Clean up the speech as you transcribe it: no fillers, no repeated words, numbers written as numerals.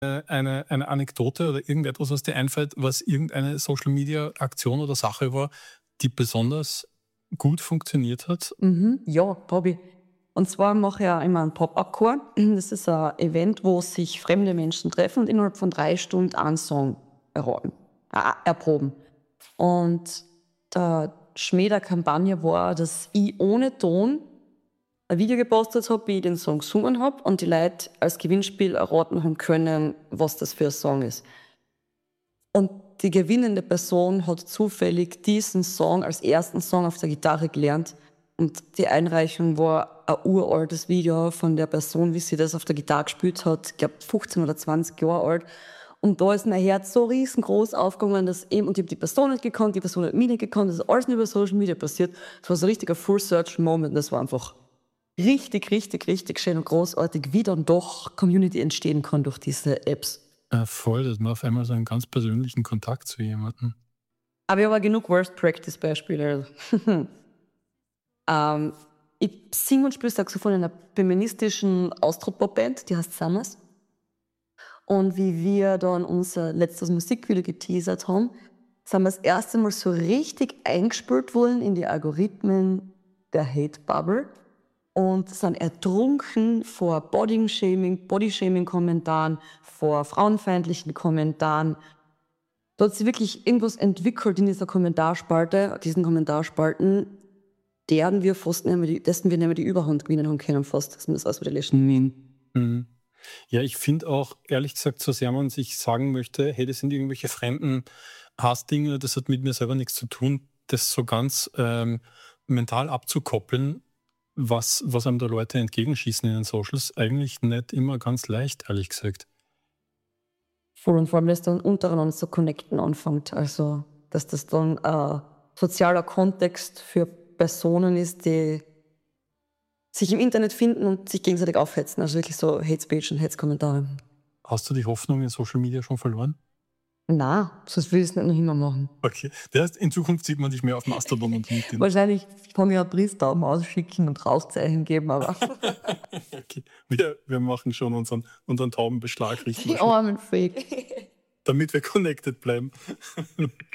eine Anekdote oder irgendetwas, was dir einfällt, was irgendeine Social-Media-Aktion oder Sache war, die besonders gut funktioniert hat? Ja, habe ich. Und zwar mache ich ja immer einen Pop-Up-Chor. Das ist ein Event, wo sich fremde Menschen treffen und innerhalb von 3 Stunden einen Song erproben. Und der Schmäh der Kampagne war, dass ich ohne Ton ein Video gepostet habe, wie ich den Song gesungen habe und die Leute als Gewinnspiel erraten haben können, was das für ein Song ist. Und die gewinnende Person hat zufällig diesen Song als ersten Song auf der Gitarre gelernt. Und die Einreichung war ein uraltes Video von der Person, wie sie das auf der Gitarre gespielt hat. Ich glaube 15 oder 20 Jahre alt. Und da ist mein Herz so riesengroß aufgegangen, dass eben, und ich habe die Person nicht gekannt, die Person hat mich nicht gekannt, das ist alles nur über Social Media passiert. Das war so ein richtiger Full-Search-Moment. Das war einfach richtig, richtig, richtig schön und großartig, wie dann doch Community entstehen kann durch diese Apps. Voll, dass man auf einmal so einen ganz persönlichen Kontakt zu jemandem. Aber ich habe auch genug Worst-Practice-Beispiele. Ich singe und spiele Saxophon in einer feministischen Austropop-Band, die heißt Summers. Und wie wir dann unser letztes Musikvideo geteasert haben, sind wir das erste Mal so richtig eingespült worden in die Algorithmen der Hate-Bubble und sind ertrunken vor Body-Shaming-Kommentaren, vor frauenfeindlichen Kommentaren. Da hat sich wirklich irgendwas entwickelt in dieser Kommentarspalte, diesen Kommentarspalten, dessen wir nicht mehr die Überhand gewinnen haben können fast, dass wir das alles wieder löschen. Mhm. Ja, ich finde auch, ehrlich gesagt, so sehr man sich sagen möchte, hey, das sind irgendwelche fremden Hassdinge, das hat mit mir selber nichts zu tun, das so ganz mental abzukoppeln, was einem da Leute entgegenschießen in den Socials, eigentlich nicht immer ganz leicht, ehrlich gesagt. Voll und vor allem, dass dann untereinander so connecten anfängt. Also, dass das dann ein sozialer Kontext für Personen ist, die sich im Internet finden und sich gegenseitig aufhetzen. Also wirklich so Hate Speech und Hetzkommentare. Hast du die Hoffnung in Social Media schon verloren? Na, sonst will ich es nicht noch immer machen. Okay. Das heißt, in Zukunft sieht man dich mehr auf Mastodon und LinkedIn. Wahrscheinlich kann ich ja Brieftaben ausschicken und Rauchzeichen geben, aber Okay. Wir machen schon unseren Taubenbeschlag, richten wir die schon, armen Freak. damit wir connected bleiben.